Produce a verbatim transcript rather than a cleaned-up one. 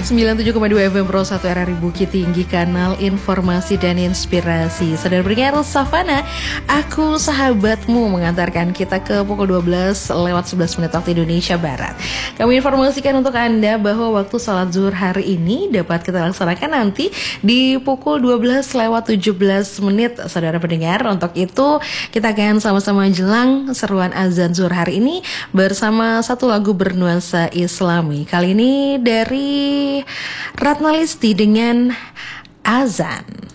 sembilan puluh tujuh koma dua F M Pro satu R R I Bukit Tinggi, kanal informasi dan inspirasi. Saudara pendengar Savana, aku sahabatmu mengantarkan kita ke pukul dua belas lewat sebelas menit waktu Indonesia Barat. Kami informasikan untuk Anda bahwa waktu salat zuhur hari ini dapat kita laksanakan nanti di pukul dua belas lewat tujuh belas menit, saudara pendengar. Untuk itu kita akan sama-sama jelang seruan azan zuhur hari ini bersama satu lagu bernuansa Islami. Kali ini dari Ratna Listi dengan Azan.